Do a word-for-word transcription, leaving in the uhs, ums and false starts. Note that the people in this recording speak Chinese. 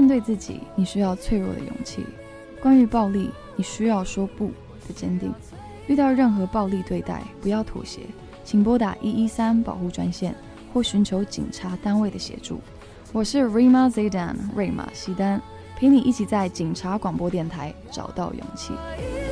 对自己，你需要脆弱的勇气；关于暴力，你需要说不的坚定。遇到任何暴力对待，不要妥协，请拨打一一三保护专线，或寻求警察单位的协助。我是 Rima Zaidan 瑞玛西丹，陪你一起在警察广播电台找到勇气。